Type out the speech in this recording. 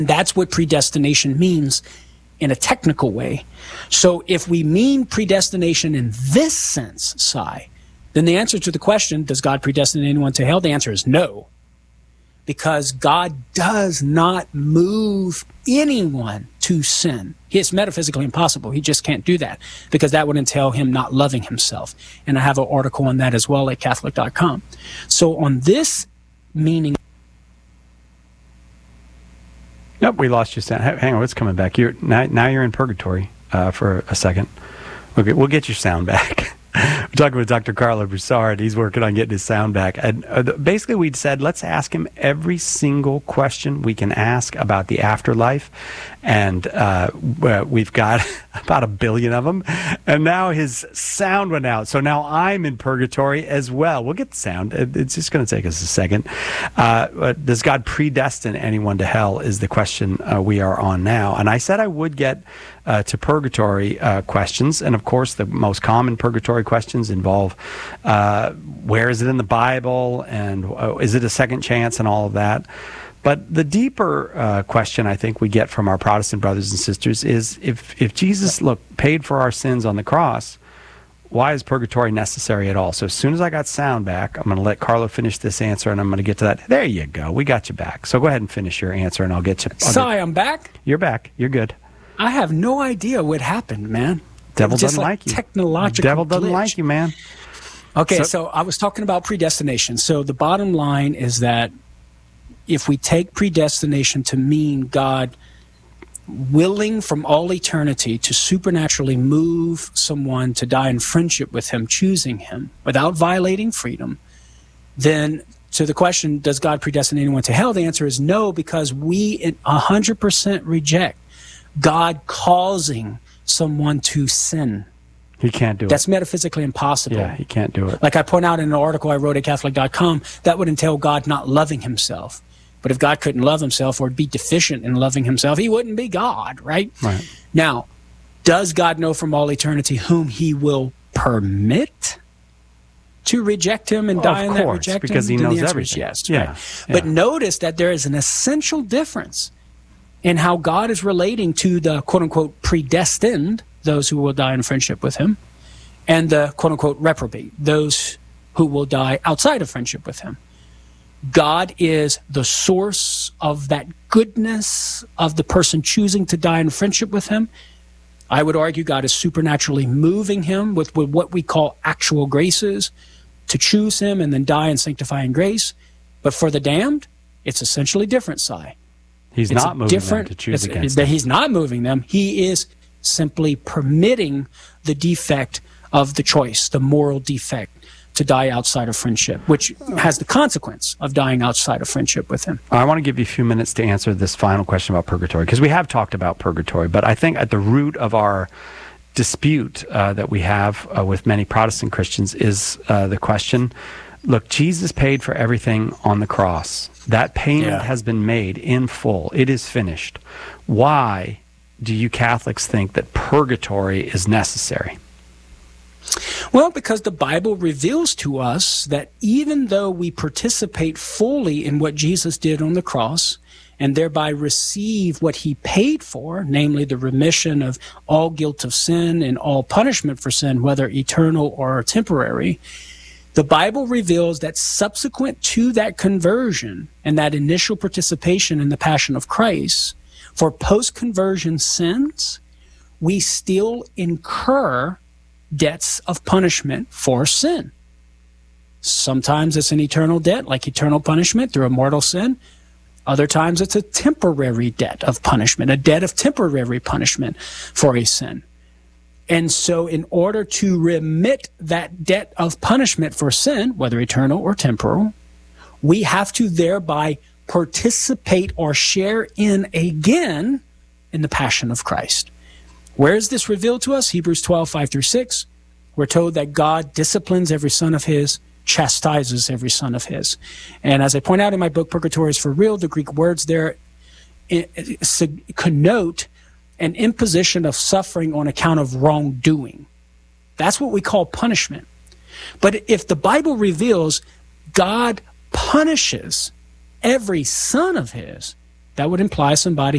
That's what predestination means in a technical way. So if we mean predestination in this sense, Cy, then the answer to the question, does God predestine anyone to hell? The answer is no. Because God does not move anyone to sin. It's metaphysically impossible. He just can't do that because that would entail him not loving himself. And I have an article on that as well at Catholic.com. So on this meaning... Nope, we lost your sound. Hang on, it's coming back. Now you're in purgatory for a second. Okay, we'll get your sound back. We're talking with Dr. Carlo Broussard. He's working on getting his sound back. And basically, we'd said, let's ask him every single question we can ask about the afterlife. And we've got about 1 billion of them. And now his sound went out. So now I'm in purgatory as well. We'll get the sound. It's just going to take us a second. Does God predestine anyone to hell is the question we are on now. And I said I would get to purgatory questions. And of course, the most common purgatory questions involve where is it in the Bible and is it a second chance and all of that. But the deeper question I think we get from our Protestant brothers and sisters is if Jesus, paid for our sins on the cross, why is purgatory necessary at all? So as soon as I got sound back, I'm going to let Carlo finish this answer, and I'm going to get to that. There you go. We got you back. So go ahead and finish your answer, and I'll get you. I'm back? You're back. You're good. I have no idea what happened, man. Devil doesn't like you. Technological Devil doesn't glitch. like you, man. Okay, so I was talking about predestination. So the bottom line is that if we take predestination to mean God willing from all eternity to supernaturally move someone to die in friendship with him, choosing him without violating freedom, then to the question, does God predestine anyone to hell? The answer is no, because we 100% reject God causing someone to sin. He can't do it. That's metaphysically impossible. Yeah, he can't do it. Like I point out in an article I wrote at Catholic.com, that would entail God not loving himself. But if God couldn't love himself or be deficient in loving himself, he wouldn't be God, right? Right. Now, does God know from all eternity whom he will permit to reject him and die in that rejection? Because he knows everything. Yes. Yeah. Right. Yeah. But notice that there is an essential difference in how God is relating to the quote-unquote predestined, those who will die in friendship with him, and the quote-unquote reprobate, those who will die outside of friendship with him. God is the source of that goodness of the person choosing to die in friendship with him. I would argue God is supernaturally moving him with what we call actual graces to choose him and then die in sanctifying grace. But for the damned, it's essentially different, Cy. He's not moving them to choose against them. He's not moving them. He is simply permitting the defect of the choice, the moral defect, to die outside of friendship, which has the consequence of dying outside of friendship with him. I want to give you a few minutes to answer this final question about purgatory, because we have talked about purgatory, but I think at the root of our dispute that we have with many Protestant Christians is the question, look, Jesus paid for everything on the cross. That payment has been made in full. It is finished. Why do you Catholics think that purgatory is necessary? Well, because the Bible reveals to us that even though we participate fully in what Jesus did on the cross and thereby receive what he paid for, namely the remission of all guilt of sin and all punishment for sin, whether eternal or temporary, the Bible reveals that subsequent to that conversion and that initial participation in the passion of Christ, for post-conversion sins, we still incur debts of punishment for sin. Sometimes it's an eternal debt, like eternal punishment through a mortal sin. Other times it's a temporary debt of punishment, a debt of temporary punishment for a sin. And so in order to remit that debt of punishment for sin, whether eternal or temporal, we have to thereby participate or share in again in the passion of Christ. Where is this revealed to us? Hebrews 12, 5-6. We're told that God disciplines every son of his, chastises every son of his. And as I point out in my book, Purgatory is for Real, the Greek words there connote an imposition of suffering on account of wrongdoing. That's what we call punishment. But if the Bible reveals God punishes every son of his, That would imply somebody